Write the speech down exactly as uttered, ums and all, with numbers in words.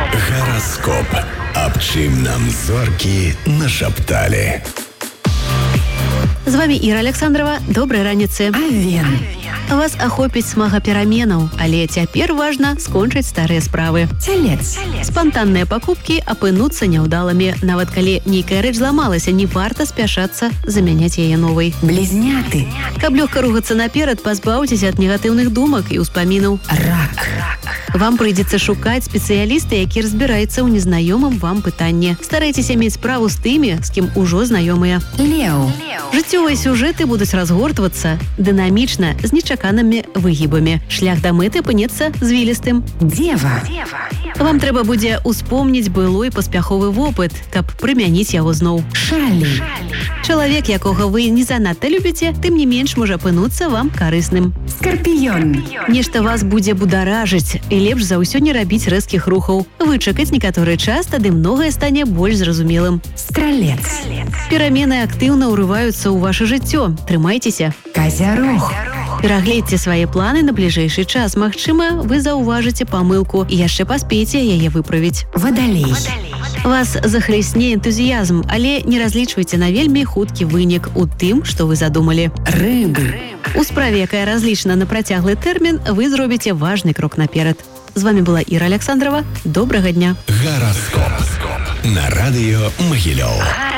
Гараскоп. Аб чым нам зоркі нашапталі. З вами Іра Александрова. Добрай раніцы. Авен. Вас ахопіць смага пераменаў, але цяпер важна скончыць старыя справы. Цялец. Спантанныя пакупкі апынуцца няўдалымі. Нават калі нейкая рэч зламалася, не варта спяшацца замяняць яе новай. Блізняты. Каб лёгка рухацца наперад, пазбаўцеся ад негатыўных думак і ўспамінаў. Рак. Вам прыйдзецца шукаць спецыяліста, які разбіраецца ў незнаёмым вам пытанні. Старайцеся мець справу з тымі, з кім ужо знаёмыя. Леў. Жыццёвыя сюжэты будуць разгортвацца дынамічна, з нечаканымі выгібамі. Шлях да мэты апынецца звілістым. Дева. Вам трэба будзе успомніць былой паспяховы вопыт, каб прымяніць яго зноў. Шалі. Чалавек, якога вы не занадта любіце, тым не менш можа апынуцца вам карысным. Скарпіён. Нешта вас будзе бударажыць, і лепш за ўсё не рабіць рэзкіх рухаў. Вычакаць некаторы час, тады многае стане больш зразумелым. Стралец. Перамены актыўна ўрываюцца ў ваше жыццё. Трымайцеся. Казярог. Перагледзьце свае планы на бліжэйшы час. Магчыма, вы заўважыце памылку і яшчэ паспееце яе выправіць. Вадалей. Вас захлісне энтузіязм, але не разлічвайце на вельмі хуткі вынік у тым, што вы задумалі. Рыбы. У справе, якая разлічана на працяглы тэрмін, вы зробіце важны крок наперад. З вами была Іра Александрова. Добрага дня. Гараскоп. На радыё Магілёў.